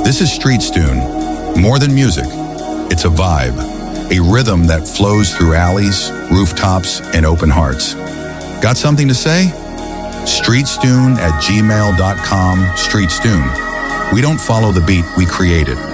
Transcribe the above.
This is Street Stune. More than music, it's a vibe, a rhythm that flows through alleys, rooftops, and open hearts. Got something to say? streetstune@gmail.com. Street Stune. We don't follow the beat, we create it.